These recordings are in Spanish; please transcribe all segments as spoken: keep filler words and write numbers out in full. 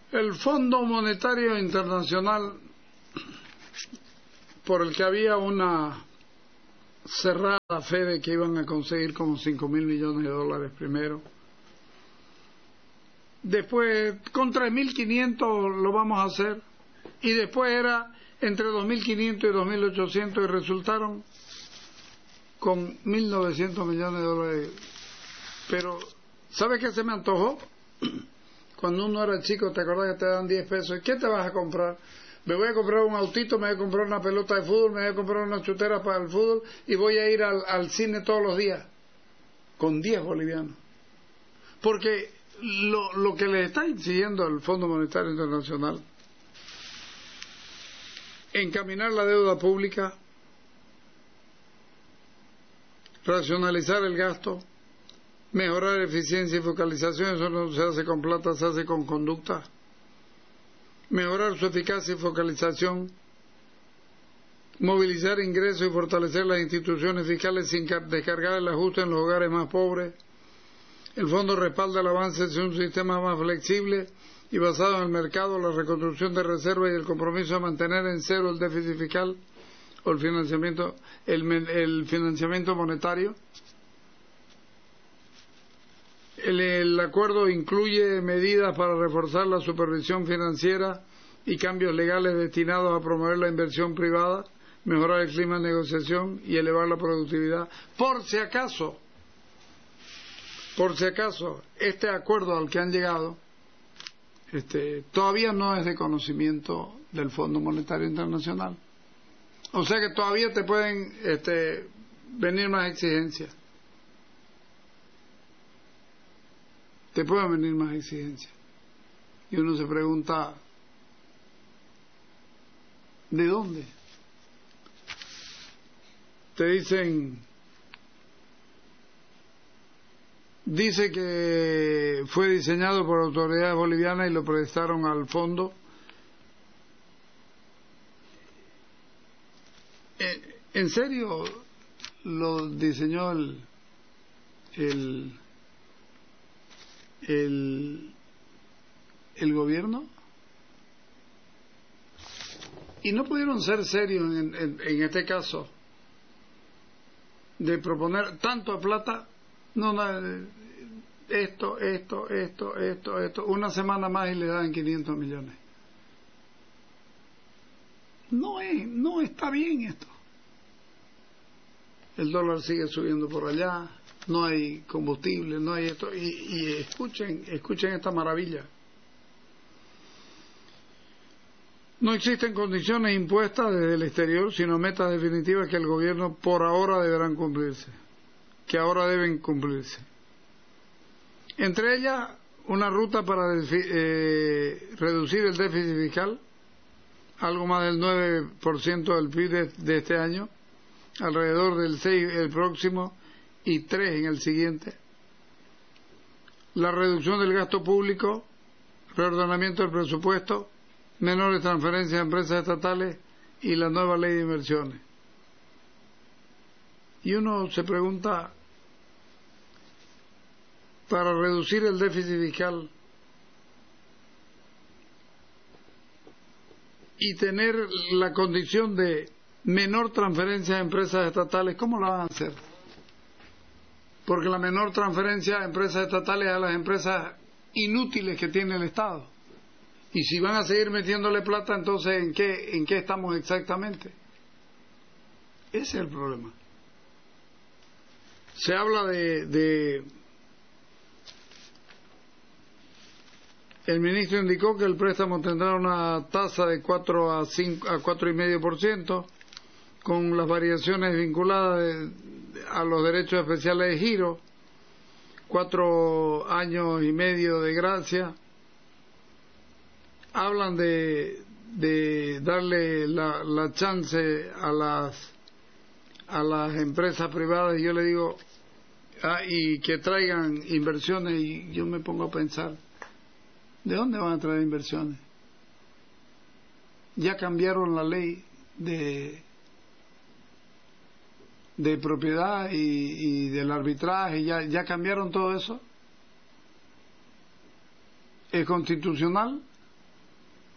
El Fondo Monetario Internacional, por el que había una cerrada fe de que iban a conseguir como cinco mil millones de dólares primero, después con tres mil quinientos lo vamos a hacer, y después era entre dos mil quinientos y dos mil ochocientos, y resultaron con mil novecientos millones de dólares. Pero ¿sabes qué se me antojó? Cuando uno era chico, ¿te acordás que te dan diez pesos? ¿Y qué te vas a comprar? Me voy a comprar un autito, me voy a comprar una pelota de fútbol, me voy a comprar una chutera para el fútbol y voy a ir al, al cine todos los días con diez bolivianos. Porque lo, lo que le está exigiendo al Fondo Monetario Internacional, encaminar la deuda pública, racionalizar el gasto, mejorar eficiencia y focalización. Eso no se hace con plata, se hace con conducta. Mejorar su eficacia y focalización, movilizar ingresos y fortalecer las instituciones fiscales sin descargar el ajuste en los hogares más pobres. El fondo respalda el avance hacia un sistema más flexible y basado en el mercado, la reconstrucción de reservas y el compromiso de mantener en cero el déficit fiscal o el financiamiento, el, el financiamiento monetario. El, el acuerdo incluye medidas para reforzar la supervisión financiera y cambios legales destinados a promover la inversión privada, mejorar el clima de negociación y elevar la productividad. Por si acaso, por si acaso, este acuerdo al que han llegado este, todavía no es de conocimiento del Fondo Monetario Internacional. O sea que todavía te pueden este, venir más exigencias. Te pueden venir más exigencias. Y uno se pregunta, ¿de dónde? Te dicen, dice que fue diseñado por autoridades bolivianas y lo prestaron al fondo. ¿En serio lo diseñó el el el, el gobierno? Y no pudieron ser serios en, en, en este caso de proponer tanto plata. No, no, esto, esto, esto, esto, esto, una semana más y le dan quinientos millones. No es, no está bien esto. El dólar sigue subiendo por allá, no hay combustible, no hay esto, y, y escuchen, escuchen esta maravilla. No existen condiciones impuestas desde el exterior, sino metas definitivas que el gobierno por ahora deberán cumplirse, que ahora deben cumplirse. Entre ellas, una ruta para eh, reducir el déficit fiscal, algo más del nueve por ciento del P I B de, de este año, alrededor del seis por ciento el próximo y tres por ciento en el siguiente. La reducción del gasto público, reordenamiento del presupuesto, menores transferencias a empresas estatales y la nueva ley de inversiones. Y uno se pregunta, para reducir el déficit fiscal y tener la condición de menor transferencia a empresas estatales, ¿cómo la van a hacer? Porque la menor transferencia a empresas estatales es a las empresas inútiles que tiene el Estado. Y si van a seguir metiéndole plata, entonces ¿en qué, en qué estamos exactamente? Ese es el problema. Se habla de, de... El ministro indicó que el préstamo tendrá una tasa de cuatro a cinco a cuatro coma cinco por ciento, con las variaciones vinculadas de, a los derechos especiales de giro, cuatro años y medio de gracia. Hablan de, de darle la, la chance a las a las empresas privadas, y yo le digo, ah, y que traigan inversiones, y yo me pongo a pensar, ¿de dónde van a traer inversiones? Ya cambiaron la ley de de propiedad y, y del arbitraje, ya, ya cambiaron todo eso. ¿Es constitucional?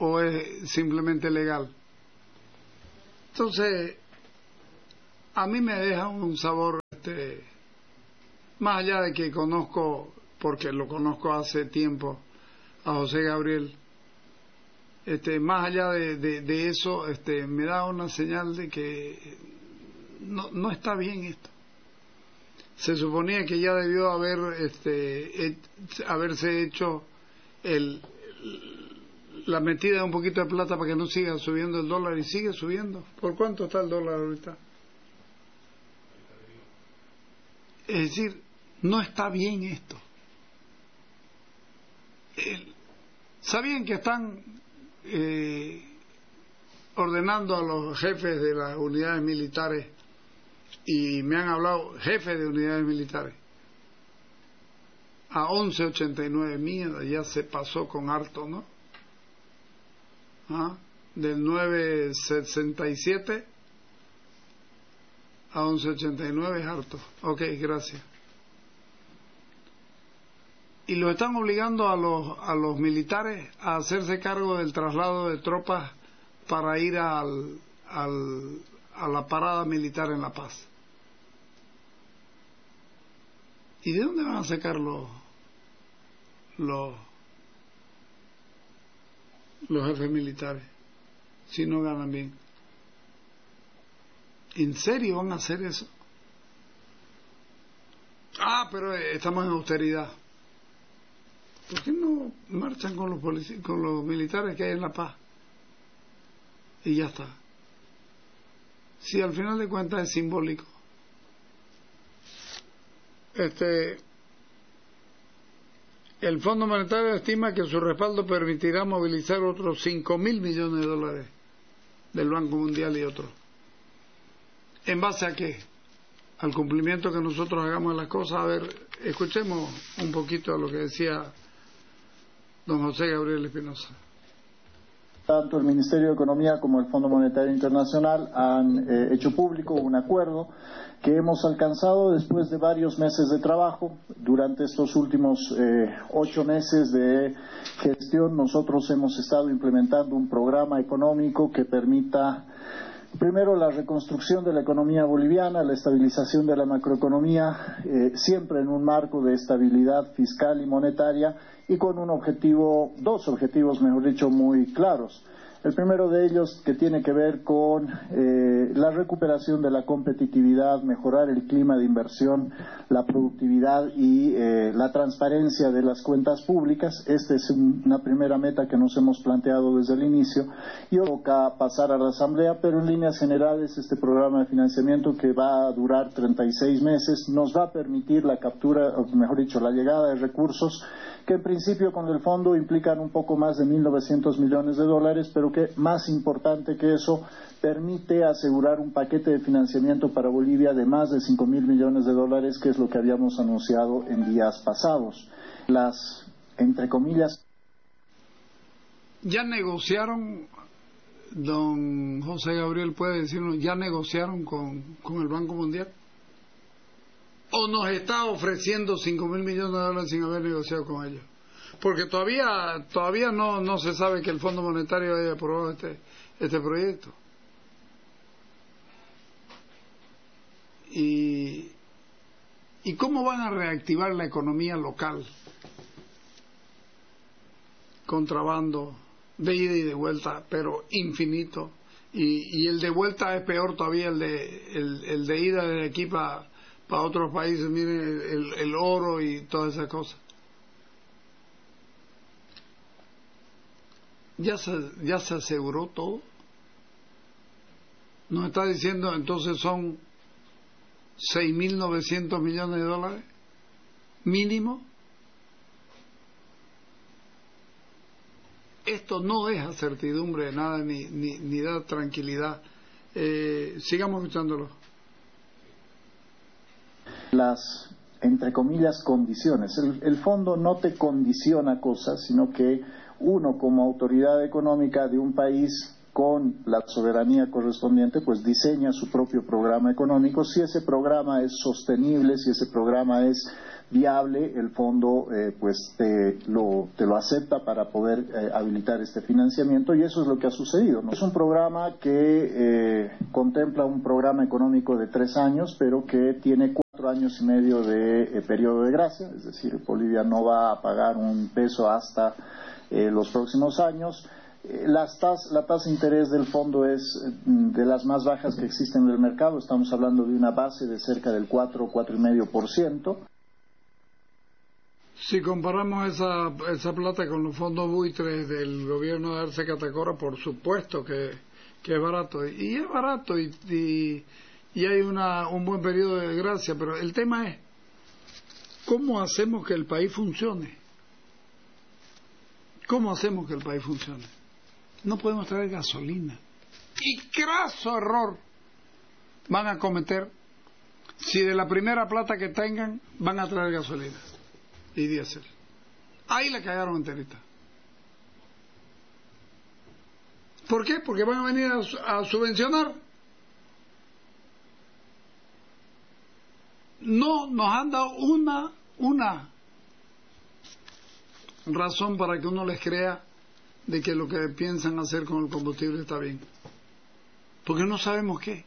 o es simplemente legal. Entonces, a mí me deja un sabor, este, más allá de que conozco, porque lo conozco hace tiempo, a José Gabriel, este, más allá de, de, de eso, este, me da una señal de que no, no está bien esto. Se suponía que ya debió haber, este, he, haberse hecho el, la metida de un poquito de plata para que no siga subiendo el dólar, y sigue subiendo. ¿Por cuánto está el dólar ahorita? Es decir, no está bien esto. El, ¿Sabían que están eh, ordenando a los jefes de las unidades militares, y me han hablado jefes de unidades militares, a once ochenta y nueve? Mierda, ya se pasó con harto, ¿no? ¿Ah? Del nueve sesenta y siete a once ochenta y nueve es harto. Ok, gracias. Y lo están obligando a los a los militares a hacerse cargo del traslado de tropas para ir al, al a la parada militar en La Paz. ¿Y de dónde van a sacar los los los jefes militares si no ganan bien? ¿En serio van a hacer eso? Ah, pero estamos en austeridad. ¿Por qué no marchan con los polic- con los militares que hay en La Paz? Y ya está. Si al final de cuentas es simbólico. Este, el Fondo Monetario estima que su respaldo permitirá movilizar otros cinco mil millones de dólares del Banco Mundial y otros. ¿En base a qué? Al cumplimiento que nosotros hagamos de las cosas. A ver, escuchemos un poquito a lo que decía don José Gabriel Espinosa. Tanto el Ministerio de Economía como el Fondo Monetario Internacional han eh, hecho público un acuerdo que hemos alcanzado después de varios meses de trabajo. Durante estos últimos eh, ocho meses de gestión, nosotros hemos estado implementando un programa económico que permita, primero, la reconstrucción de la economía boliviana, la estabilización de la macroeconomía, eh, siempre en un marco de estabilidad fiscal y monetaria, y con un objetivo, dos objetivos, mejor dicho, muy claros. El primero de ellos, que tiene que ver con eh, la recuperación de la competitividad, mejorar el clima de inversión, la productividad y eh, la transparencia de las cuentas públicas. Esta es un, una primera meta que nos hemos planteado desde el inicio, y toca pasar a la Asamblea, pero en líneas generales este programa de financiamiento, que va a durar treinta y seis meses, nos va a permitir la captura, o mejor dicho, la llegada de recursos que en principio con el fondo implican un poco más de mil novecientos millones de dólares, pero que, más importante que eso, permite asegurar un paquete de financiamiento para Bolivia de más de cinco mil millones de dólares, que es lo que habíamos anunciado en días pasados. Las, entre comillas... ¿Ya negociaron, don José Gabriel puede decirnos, ya negociaron con, con el Banco Mundial? ¿O nos está ofreciendo cinco mil millones de dólares sin haber negociado con ellos? Porque todavía todavía no no se sabe que el Fondo Monetario haya aprobado este este proyecto. Y ¿y cómo van a reactivar la economía local? Contrabando de ida y de vuelta, pero infinito. Y, y el de vuelta es peor todavía, el de el, el de ida de aquí para para otros países. Miren el, el oro y todas esas cosas. ¿Ya se, ya se aseguró todo? Nos está diciendo entonces son seis mil novecientos millones de dólares mínimo. Esto no deja certidumbre de nada, ni, ni, ni da tranquilidad. Eh, sigamos escuchándolo. Las, entre comillas, condiciones. El, el fondo no te condiciona cosas, sino que uno, como autoridad económica de un país, con la soberanía correspondiente, pues diseña su propio programa económico. Si ese programa es sostenible, si ese programa es viable, el fondo eh, pues te lo, te lo acepta para poder eh, habilitar este financiamiento, y eso es lo que ha sucedido, ¿no? Es un programa que eh, contempla un programa económico de tres años, pero que tiene cuatro años y medio de eh, periodo de gracia, es decir, Bolivia no va a pagar un peso hasta eh, los próximos años. Eh, las tas, la tasa de interés del fondo es de las más bajas que existen en el mercado, estamos hablando de una base de cerca del cuatro, cuatro coma cinco por ciento. Si comparamos esa, esa plata con los fondos buitres del gobierno de Arce Catacora, por supuesto que, que es barato. Y es barato y, y, y hay una, un buen periodo de gracia, pero el tema es, ¿cómo hacemos que el país funcione? ¿Cómo hacemos que el país funcione? No podemos traer gasolina. Y craso error van a cometer si de la primera plata que tengan van a traer gasolina y diésel. Ahí la cagaron enterita. ¿Por qué? Porque van a venir a, a subvencionar. No nos han dado una, una razón para que uno les crea de que lo que piensan hacer con el combustible está bien. Porque no sabemos qué.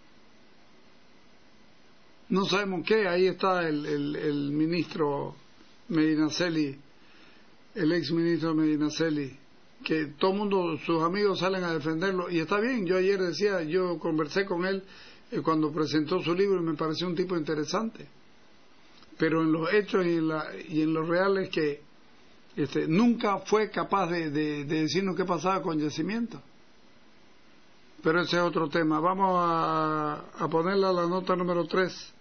No sabemos qué. Ahí está el, el, el ministro Medinaceli, el ex ministro Medinaceli, que todo el mundo, sus amigos salen a defenderlo, y está bien. Yo ayer decía, yo conversé con él eh, cuando presentó su libro y me pareció un tipo interesante, pero en los hechos y en, la, y en lo real es que este, nunca fue capaz de, de, de decirnos qué pasaba con yacimiento. Pero ese es otro tema. Vamos a, a ponerle a la nota número tres.